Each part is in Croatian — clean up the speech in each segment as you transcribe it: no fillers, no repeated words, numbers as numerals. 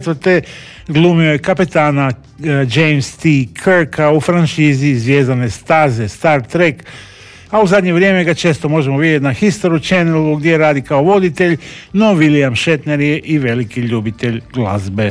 1994. glumio je kapetana James T. Kirka u franšizi Zvijezdane staze Star Trek, a u zadnje vrijeme ga često možemo vidjeti na History Channelu gdje radi kao voditelj, no William Shatner je i veliki ljubitelj glazbe.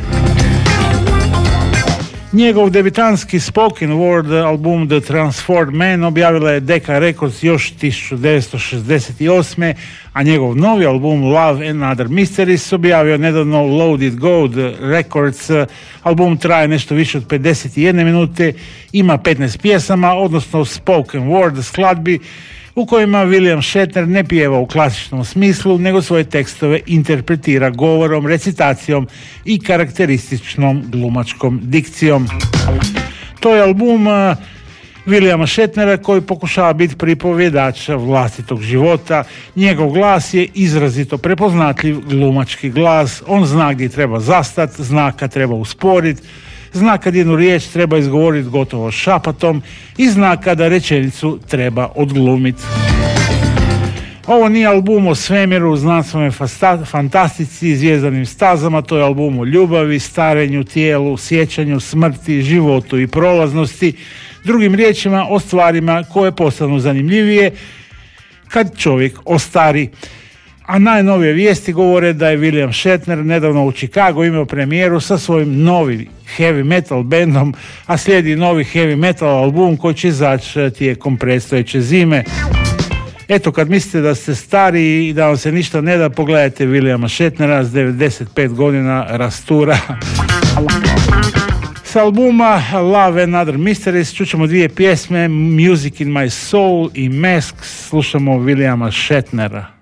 Njegov debitanski spoken word album The Transformed Man objavila je Decca Records još 1968. a njegov novi album Love and Other Mysteries objavio nedavno Loaded Gold Records. Album traje nešto više od 51 minute, ima 15 pjesama, odnosno spoken word skladbi u kojima William Shatner ne pjeva u klasičnom smislu, nego svoje tekstove interpretira govorom, recitacijom i karakterističnom glumačkom dikcijom. To je album Williama Shatnera koji pokušava biti pripovjedač vlastitog života. Njegov glas je izrazito prepoznatljiv glumački glas. On zna gdje treba zastat, zna kad treba usporiti, zna kad jednu riječ treba izgovoriti gotovo šapatom i zna kada rečenicu treba odglumiti. Ovo nije album o svemiru, znanstvenoj fantastici, zvijezdanim stazama, to je album o ljubavi, starenju, tijelu, sjećanju, smrti, životu i prolaznosti. Drugim riječima, o stvarima koje postanu zanimljivije kad čovjek ostari. A najnovije vijesti govore da je William Shatner nedavno u Chicagu imao premijeru sa svojim novim heavy metal bandom, a slijedi novi heavy metal album koji će izaći tijekom predstojeće zime. Eto, kad mislite da ste stari i da vam se ništa ne da, pogledajte Williama Shatnera s 95 godina rastura. S albuma Love and Other Mysteries čućemo dvije pjesme, Music in My Soul i Mask. Slušamo Williama Shatnera.